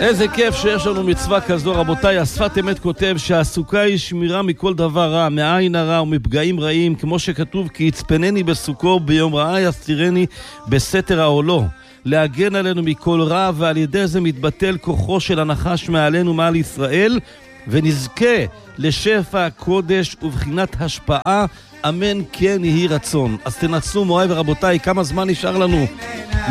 איזה כיף שיש לנו מצווה כזו, רבותיי. השפת אמת כותב שהסוכה היא שמירה מכל דבר רע, מעין הרע ומפגעים רעים, כמו שכתוב, כי יצפנני בסוכו ביום רעה יסתירני בסתר העולו. להגן עלינו מכל רע, ועל ידי זה מתבטל כוחו של הנחש מעלינו, מעל ישראל, ונזכה לשפע הקודש ובחינת השפעה, אמן כן יהי רצון. אז תנסו, מוריי ורבותיי, כמה זמן נשאר לנו?